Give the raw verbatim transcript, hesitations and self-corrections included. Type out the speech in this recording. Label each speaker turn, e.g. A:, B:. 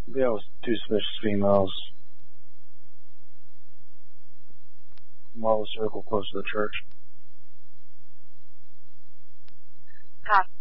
A: Yeah, it was two suspicious females. Small circle close to the church.
B: Copy.